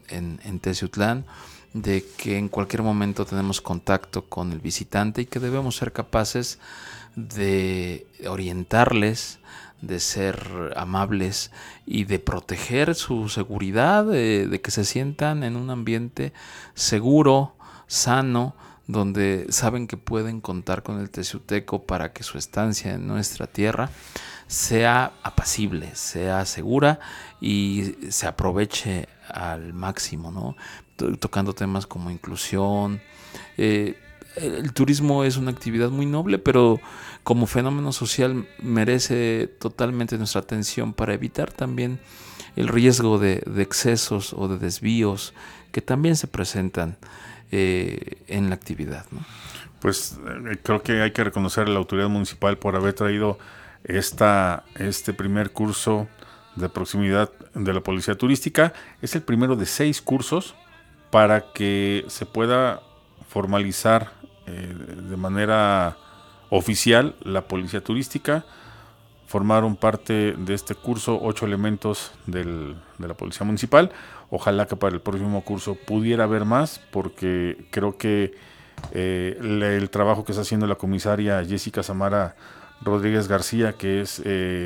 en Teciutlán, de que en cualquier momento tenemos contacto con el visitante y que debemos ser capaces de orientarles, de ser amables y de proteger su seguridad, de que se sientan en un ambiente seguro, sano, donde saben que pueden contar con el teciuteco para que su estancia en nuestra tierra sea apacible, sea segura y se aproveche al máximo, ¿no? Tocando temas como inclusión. El turismo es una actividad muy noble, pero como fenómeno social merece totalmente nuestra atención para evitar también el riesgo de excesos o de desvíos que también se presentan en la actividad, ¿no? Pues creo que hay que reconocer a la autoridad municipal por haber traído este primer curso de proximidad de la policía turística. Es el primero de 6 cursos para que se pueda formalizar de manera oficial la policía turística. Formaron parte de este curso 8 elementos de la policía municipal. Ojalá que para el próximo curso pudiera haber más, porque creo que el trabajo que está haciendo la comisaria Jessica Samara Rodríguez García, que es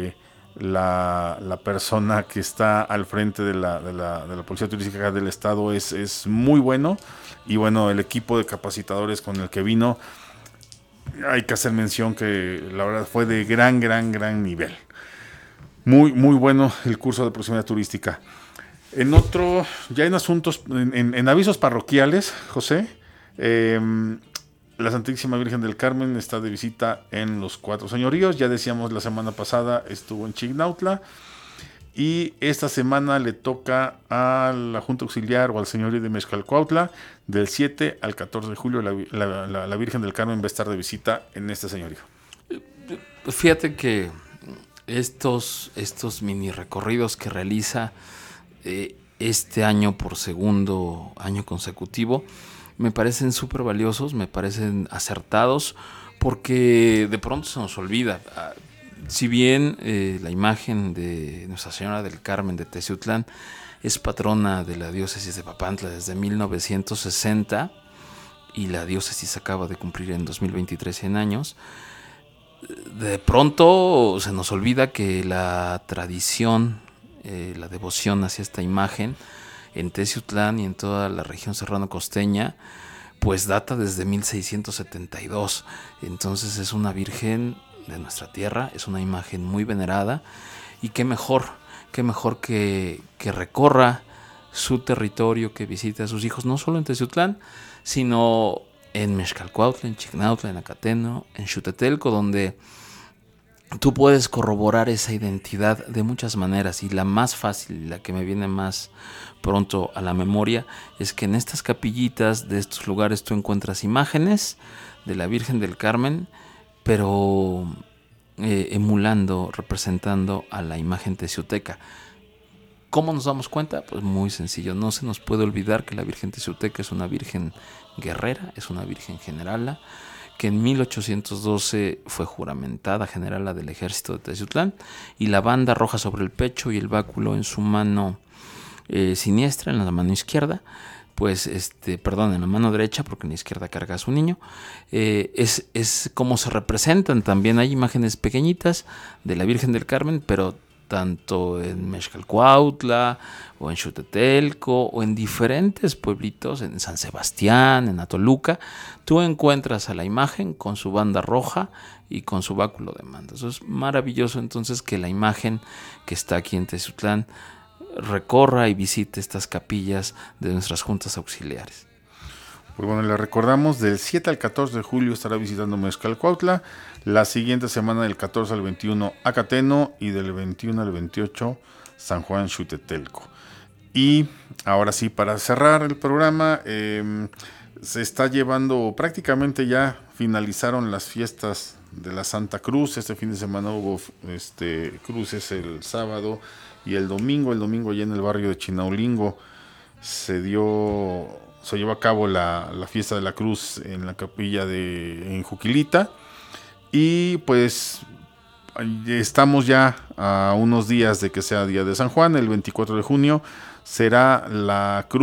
la persona que está al frente de la Policía Turística del Estado, es muy bueno. Y bueno, el equipo de capacitadores con el que vino, hay que hacer mención que la verdad fue de gran nivel. Muy bueno el curso de proximidad turística. Ya en asuntos, en avisos parroquiales, José, la Santísima Virgen del Carmen está de visita en los 4 señoríos. Ya decíamos, la semana pasada estuvo en Chignautla. Y esta semana le toca a la Junta Auxiliar o al señorío de Mezcalcuautla. Del 7 al 14 de julio la Virgen del Carmen va a estar de visita en este señorío. Fíjate que estos mini recorridos que realiza este año por segundo año consecutivo me parecen súper valiosos, me parecen acertados, porque de pronto se nos olvida. Si bien la imagen de Nuestra Señora del Carmen de Teciutlán es patrona de la diócesis de Papantla desde 1960 y la diócesis acaba de cumplir en 2023 100 años, de pronto se nos olvida que la tradición, la devoción hacia esta imagen en Teciutlán y en toda la región serrano-costeña, pues data desde 1672. Entonces es una virgen de nuestra tierra, es una imagen muy venerada, y qué mejor que recorra su territorio, que visite a sus hijos, no solo en Teciutlán, sino en Mezcalcuautla, en Chignautla, en Acateno, en Xutetelco, donde tú puedes corroborar esa identidad de muchas maneras, y la más fácil, la que me viene más pronto a la memoria, es que en estas capillitas de estos lugares tú encuentras imágenes de la Virgen del Carmen, pero emulando, representando a la imagen teciuteca. ¿Cómo nos damos cuenta? Pues muy sencillo, no se nos puede olvidar que la Virgen teciuteca es una virgen guerrera, es una virgen generala, que en 1812 fue juramentada generala del ejército de Teciutlán, y la banda roja sobre el pecho y el báculo en su mano siniestra, en la mano izquierda, pues en la mano derecha, porque en la izquierda carga a su niño, es como se representan. También hay imágenes pequeñitas de la Virgen del Carmen, pero tanto en Mezcalcuautla o en Xutetelco o en diferentes pueblitos, en San Sebastián, en Atoluca, tú encuentras a la imagen con su banda roja y con su báculo de mando. Eso es maravilloso. Entonces, que la imagen que está aquí en Teciutlán recorra y visite estas capillas de nuestras juntas auxiliares. Pues bueno, le recordamos, del 7 al 14 de julio estará visitando Mezcalcuautla. La siguiente semana, del 14 al 21, Acateno, y del 21 al 28, San Juan Xutetelco. Y ahora sí, para cerrar el programa, se está llevando, prácticamente ya finalizaron las fiestas de la Santa Cruz. Este fin de semana hubo cruces el sábado y el domingo. El domingo, allá en el barrio de Chinaulingo, se llevó a cabo la fiesta de la cruz en la capilla en Juquilita. Y pues estamos ya a unos días de que sea día de San Juan. El 24 de junio será la cruz